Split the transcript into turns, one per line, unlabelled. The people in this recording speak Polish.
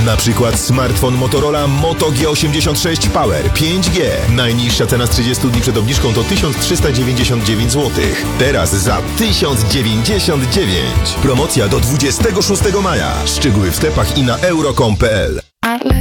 Na przykład smartfon Motorola Moto G86 Power 5G. Najniższa cena z 30 dni przed obniżką to 1399 zł. Teraz za 1099. Promocja do 26 maja. Szczegóły w sklepach i na euro.com.pl.